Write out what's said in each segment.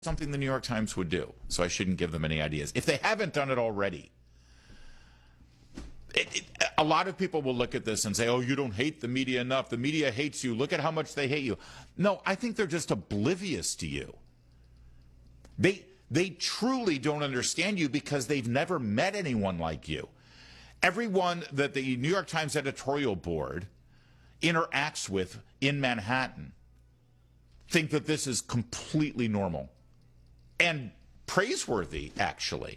something the New York Times would do, so I shouldn't give them any ideas. If they haven't done it already, a lot of people will look at this and say, oh, you don't hate the media enough. The media hates you. Look at how much they hate you. No, I think they're just oblivious to you. They truly don't understand you because they've never met anyone like you. Everyone that the New York Times editorial board interacts with in Manhattan think that this is completely normal and praiseworthy, actually.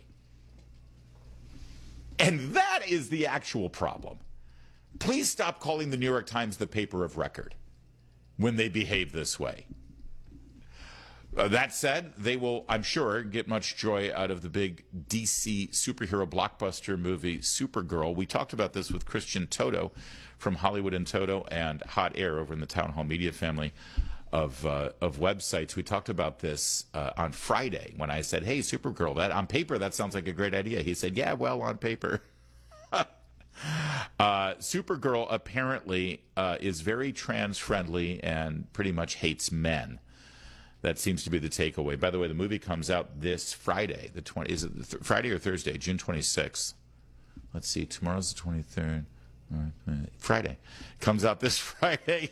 And that is the actual problem. Please stop calling the New York Times the paper of record when they behave this way. That said, they will, I'm sure, get much joy out of the big DC superhero blockbuster movie, Supergirl. We talked about this with Christian Toto from Hollywood and Toto and Hot Air over in the Town Hall Media family of websites. We talked about this on Friday when I said, hey, Supergirl, that on paper, that sounds like a great idea. He said, yeah, well, on paper. Supergirl apparently is very trans-friendly and pretty much hates men. That seems to be the takeaway. By the way, the movie comes out this Friday. Is it Friday or Thursday? June 26th. Let's see. Tomorrow's the 23rd. Friday. Comes out this Friday.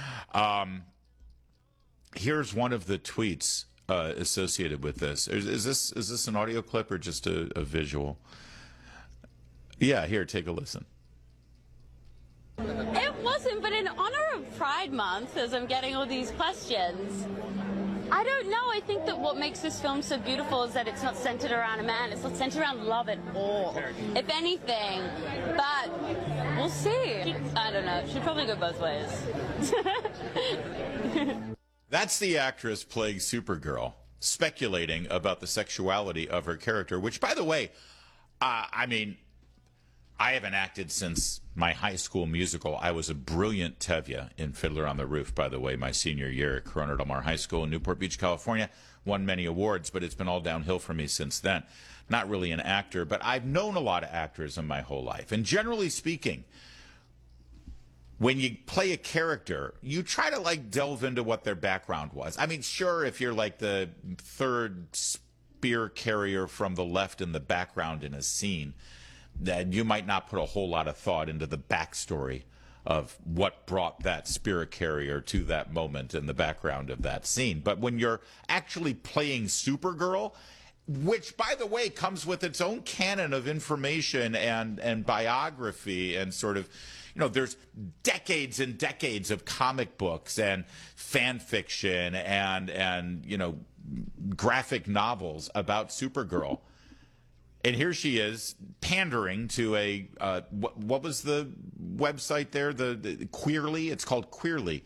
Here's one of the tweets associated with this. Is this an audio clip or just a visual? Yeah, here, take a listen. It wasn't, but in honor of Pride Month, as I'm getting all these questions, I don't know. I think that what makes this film so beautiful is that it's not centered around a man. It's not centered around love at all, if anything. But we'll see. I don't know. It should probably go both ways. That's the actress playing Supergirl, speculating about the sexuality of her character, which, by the way, I mean, I haven't acted since my high school musical. I was a brilliant Tevye in Fiddler on the Roof, by the way, my senior year at Corona Del Mar High School in Newport Beach, California. Won many awards, but it's been all downhill for me since then. Not really an actor, but I've known a lot of actors in my whole life. And generally speaking, when you play a character, you try to like delve into what their background was. I mean, sure, if you're like the third spear carrier from the left in the background in a scene, that you might not put a whole lot of thought into the backstory of what brought that spirit carrier to that moment in the background of that scene. But when you're actually playing Supergirl, which, by the way, comes with its own canon of information and biography and sort of, you know, there's decades and decades of comic books and fan fiction and you know, graphic novels about Supergirl. And here she is pandering to a, what was the website there? The Queerly? It's called Queerly.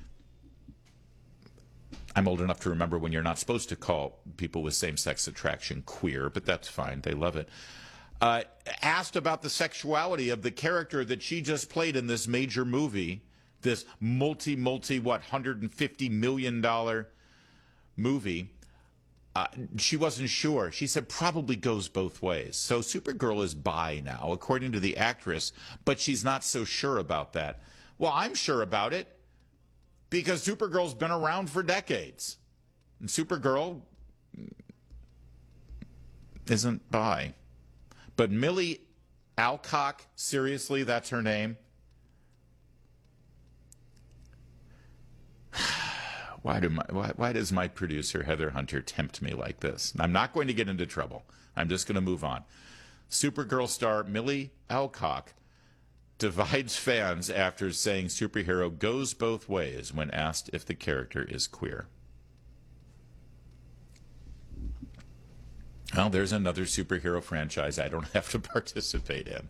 I'm old enough to remember when you're not supposed to call people with same-sex attraction queer, but that's fine. They love it. Asked about the sexuality of the character that she just played in this major movie, this what, $150 million movie. She wasn't sure. She said probably goes both ways. So Supergirl is bi now, according to the actress, but she's not so sure about that. Well, I'm sure about it because Supergirl's been around for decades. And Supergirl isn't bi. But Millie Alcock, seriously, that's her name? Why does my producer, Heather Hunter, tempt me like this? I'm not going to get into trouble. I'm just going to move on. Supergirl star Millie Alcock divides fans after saying superhero goes both ways when asked if the character is queer. Well, there's another superhero franchise I don't have to participate in.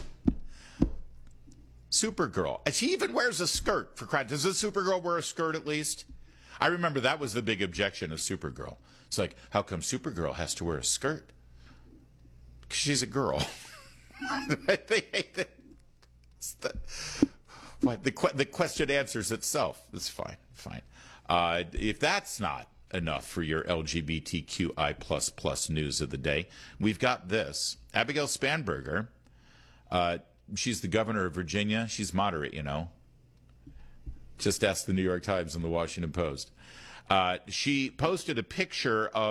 Supergirl. She even wears a skirt, for crying. Does this Supergirl wear a skirt at least? I remember that was the big objection of Supergirl. It's like, how come Supergirl has to wear a skirt? Because she's a girl. They hate that. The question answers itself. It's fine. If that's not enough for your LGBTQI++ news of the day, we've got this. Abigail Spanberger, she's the governor of Virginia. She's moderate, you know. Just ask the New York Times and the Washington Post. She posted a picture of